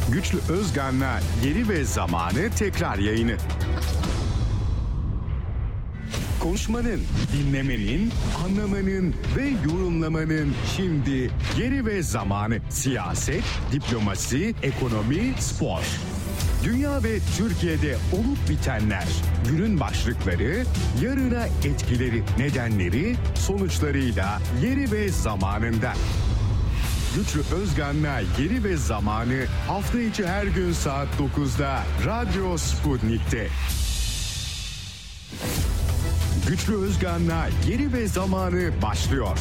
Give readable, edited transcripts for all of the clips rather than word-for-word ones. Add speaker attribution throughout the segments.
Speaker 1: Güçlü Özgan'la Yeri ve Zamanı tekrar yayını. Konuşmanın, dinlemenin, anlamanın ve yorumlamanın şimdi yeri ve zamanı. Siyaset, diplomasi, ekonomi, spor. Dünya ve Türkiye'de olup bitenler, günün başlıkları, yarına etkileri, nedenleri, sonuçlarıyla yeri ve zamanında. Güçlü Özgan'la Yeri ve Zamanı hafta içi her gün saat 9'da Radyo Sputnik'te. Güçlü Özgan'la Yeri ve Zamanı başlıyor.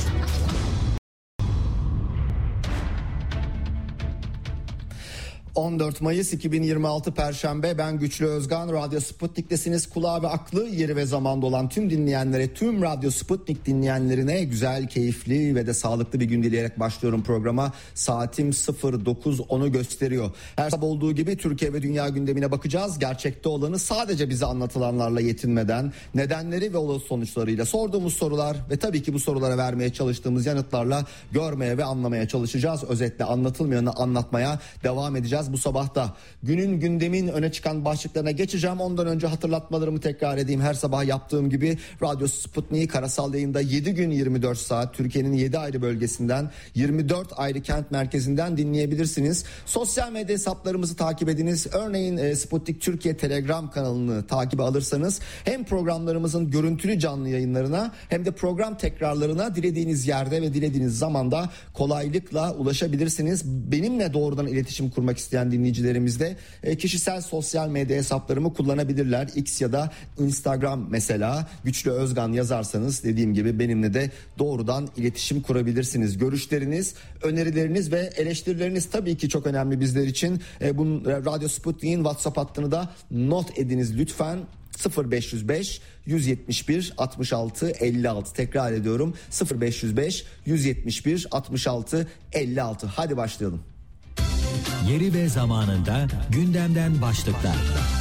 Speaker 2: 14 Mayıs 2026 Perşembe, ben Güçlü Özgan. Radyo Sputnik'tesiniz. Kulağı ve aklı yeri ve zamanda olan tüm dinleyenlere, tüm Radyo Sputnik dinleyenlerine güzel, keyifli ve de sağlıklı bir gün dileyerek başlıyorum programa. Saatim 09.10'u gösteriyor. Her sabah olduğu gibi Türkiye ve dünya gündemine bakacağız. Gerçekte olanı sadece bize anlatılanlarla yetinmeden, nedenleri ve olası sonuçlarıyla, sorduğumuz sorular ve tabii ki bu sorulara vermeye çalıştığımız yanıtlarla görmeye ve anlamaya çalışacağız. Özetle anlatılmayanı anlatmaya devam edeceğiz. Bu sabah da günün, gündemin öne çıkan başlıklarına geçeceğim. Ondan önce hatırlatmalarımı tekrar edeyim. Her sabah yaptığım gibi Radyo Sputnik'i karasal yayında 7 gün 24 saat Türkiye'nin 7 ayrı bölgesinden, 24 ayrı kent merkezinden dinleyebilirsiniz. Sosyal medya hesaplarımızı takip ediniz. Örneğin Sputnik Türkiye Telegram kanalını takibe alırsanız hem programlarımızın görüntülü canlı yayınlarına hem de program tekrarlarına dilediğiniz yerde ve dilediğiniz zamanda kolaylıkla ulaşabilirsiniz. Benimle doğrudan iletişim kurmak isteyen dinleyicilerimiz de kişisel sosyal medya hesaplarımı kullanabilirler. X ya da Instagram mesela Güçlü Özgan yazarsanız dediğim gibi benimle de doğrudan iletişim kurabilirsiniz. Görüşleriniz, önerileriniz ve eleştirileriniz tabii ki çok önemli bizler için. Bu Radyo Sputnik'in WhatsApp hattını da not ediniz lütfen. 0505 171 66 56, tekrar ediyorum 0505 171 66 56. Hadi başlayalım.
Speaker 3: Yeri ve zamanında gündemden başlıklar.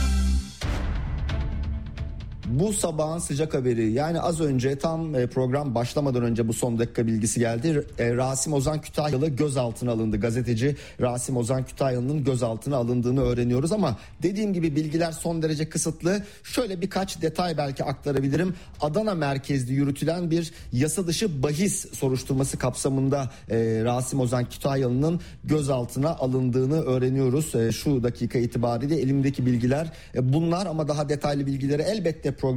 Speaker 2: Bu sabahın sıcak haberi, yani az önce tam program başlamadan önce bu son dakika bilgisi geldi. Rasim Ozan Kütahyalı gözaltına alındı. Gazeteci Rasim Ozan Kütahyalı'nın gözaltına alındığını öğreniyoruz ama dediğim gibi bilgiler son derece kısıtlı. Şöyle birkaç detay belki aktarabilirim. Adana merkezli yürütülen bir yasa dışı bahis soruşturması kapsamında Rasim Ozan Kütahyalı'nın gözaltına alındığını öğreniyoruz. Şu dakika itibariyle elimdeki bilgiler bunlar ama daha detaylı bilgileri elbette